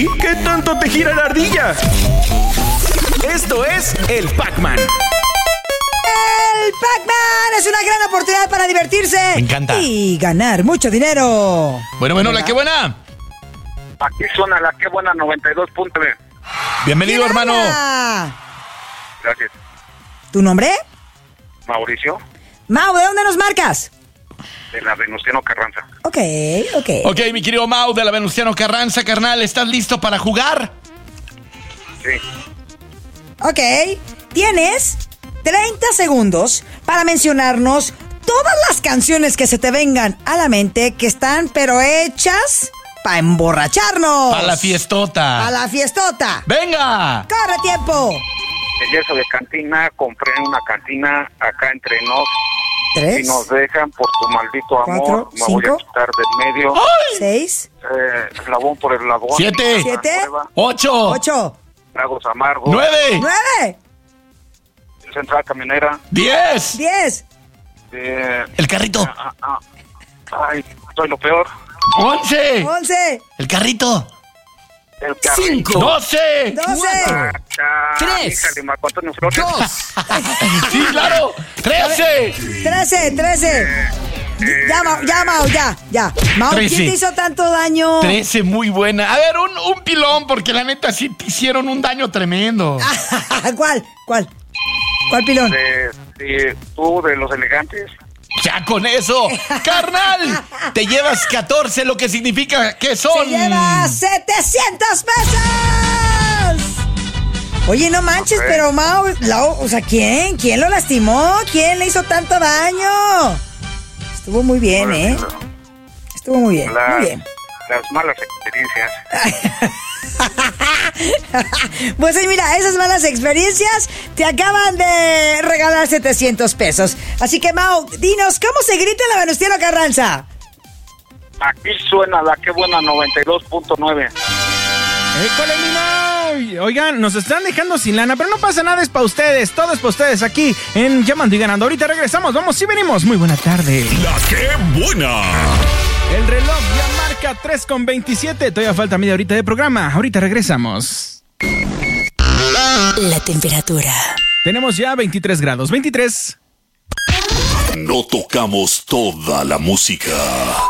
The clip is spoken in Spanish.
¿Y qué tanto te gira la ardilla? Esto es el Pac-Man. El Pac-Man es una gran oportunidad para divertirse. Me encanta. Y ganar mucho dinero. Bueno, la que buena. Aquí suena la que buena 92.9. Bienvenido, hermano. Gracias. ¿Tu nombre? Mauricio, Mau, ¿de dónde nos marcas? de la Venustiano Carranza. Ok. Ok, mi querido Mau de la Venustiano Carranza, carnal, ¿estás listo para jugar? Sí. Ok. Tienes 30 segundos para mencionarnos todas las canciones que se te vengan a la mente que están pero hechas para emborracharnos. A la fiestota. A la fiestota. ¡Venga! ¡Corre tiempo! Belleza de cantina, compré una cantina acá entre nos. 3, Si nos dejan por tu maldito amor, 4, me voy 5. a quitar del medio. 6, Eslabón por eslabón. 7, 7, 8, 8, Tragos amargos. 9, 9, Central camionera. 10. 10, El carrito. Ay, soy lo peor. 11. 11, El carrito. El carrito. 12. 12. Tres. Híjale, Marco Antonio Flores. Sí, claro. 13. 13. Ya, Mau, ya. Mau, 13. ¿quién te hizo tanto daño? 13, muy buena. A ver, un pilón, porque la neta sí te hicieron un daño tremendo. ¿Cuál pilón? Tú de los elegantes. Ya con eso, carnal, te llevas 14, lo que significa que son... ¡Se lleva 700 pesos! Oye, no manches, Ok. pero Mau, ¿quién? ¿Quién lo lastimó? ¿Quién le hizo tanto daño? Estuvo muy bien, ¿eh? Estuvo muy bien, muy bien. Las malas experiencias. Pues mira, esas malas experiencias te acaban de regalar 700 pesos. Así que, Mau, dinos, ¿cómo se grita en la Venustiano Carranza? Aquí suena la que buena 92.9. ¡École, mi Mau! Oigan, nos están dejando sin lana, pero no pasa nada, es para ustedes. Todo es para ustedes aquí en Llamando y Ganando. Ahorita regresamos, vamos y venimos. Muy buena tarde. La que buena. El reloj ya marca 3:27. Todavía falta media horita de programa. Ahorita regresamos. La temperatura. Tenemos ya 23 grados. 23. No tocamos toda la música.